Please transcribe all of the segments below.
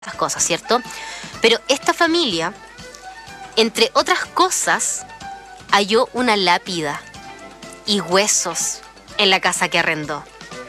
estas cosas, ¿cierto? Pero esta familia, entre otras cosas, halló una lápida y huesos en la casa que arrendó.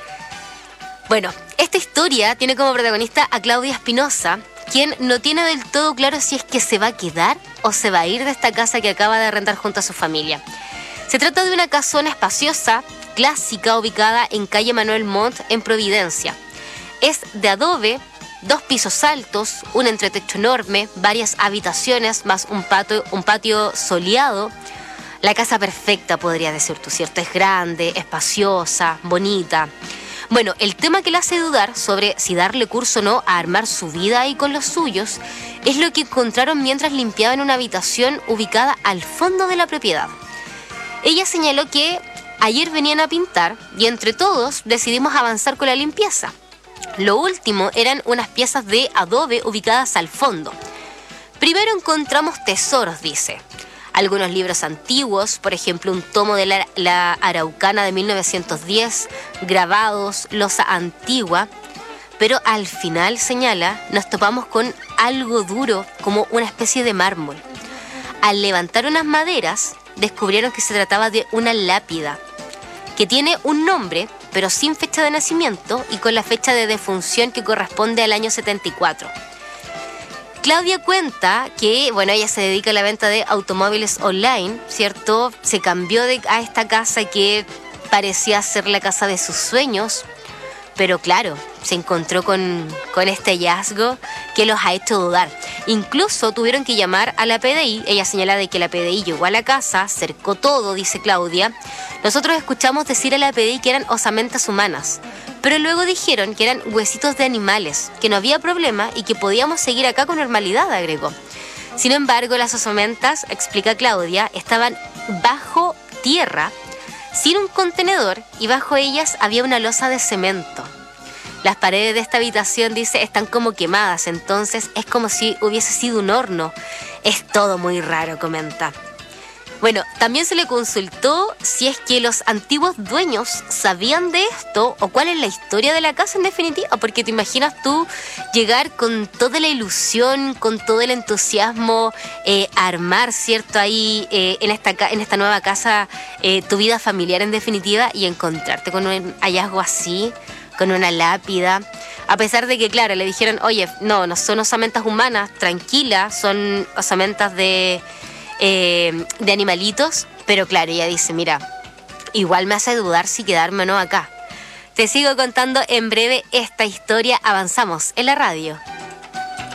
Bueno, esta historia tiene como protagonista a Claudia Espinosa, quien no tiene del todo claro si es que se va a quedar o se va a ir de esta casa que acaba de arrendar junto a su familia. Se trata de una casona espaciosa, clásica, ubicada en calle Manuel Montt, en Providencia. Es de adobe, 2 pisos altos, un entretecho enorme, varias habitaciones, más un patio soleado. La casa perfecta, podría decir tú, ¿cierto? Es grande, espaciosa, bonita. Bueno, el tema que le hace dudar sobre si darle curso o no a armar su vida ahí con los suyos es lo que encontraron mientras limpiaban una habitación ubicada al fondo de la propiedad. Ella señaló que ayer venían a pintar y entre todos decidimos avanzar con la limpieza. Lo último eran unas piezas de adobe ubicadas al fondo. Primero encontramos tesoros, dice. Algunos libros antiguos, por ejemplo, un tomo de la Araucana de 1910, grabados, loza antigua. Pero al final, señala, nos topamos con algo duro, como una especie de mármol. Al levantar unas maderas, descubrieron que se trataba de una lápida, que tiene un nombre, pero sin fecha de nacimiento y con la fecha de defunción que corresponde al año 74. Claudia cuenta que, bueno, ella se dedica a la venta de automóviles online, ¿cierto? Se cambió a esta casa que parecía ser la casa de sus sueños, pero claro, se encontró con este hallazgo que los ha hecho dudar. Incluso tuvieron que llamar a la PDI. Ella señala de que la PDI llegó a la casa, cercó todo, dice Claudia. Nosotros escuchamos decir a la PDI que eran osamentas humanas, pero luego dijeron que eran huesitos de animales, que no había problema y que podíamos seguir acá con normalidad, agregó. Sin embargo, las osamentas, explica Claudia, estaban bajo tierra, sin un contenedor, y bajo ellas había una losa de cemento. Las paredes de esta habitación, dice, están como quemadas, entonces es como si hubiese sido un horno. Es todo muy raro, comenta. Bueno, también se le consultó si es que los antiguos dueños sabían de esto o cuál es la historia de la casa en definitiva, porque te imaginas tú llegar con toda la ilusión, con todo el entusiasmo, armar, ¿cierto? Ahí en esta nueva casa tu vida familiar en definitiva y encontrarte con un hallazgo así, con una lápida. A pesar de que, claro, le dijeron, oye, no son osamentas humanas, tranquila, son osamentas de animalitos, pero claro, ella dice, mira, igual me hace dudar si quedarme o no acá. Te sigo contando en breve esta historia, avanzamos en la radio.